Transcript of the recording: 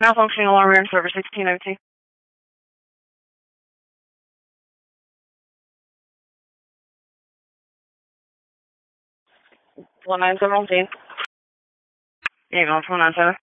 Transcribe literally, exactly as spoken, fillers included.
Malfunctioning alarm room server sixteen oh two. one nine seven one two. Yeah, going to one nine seven.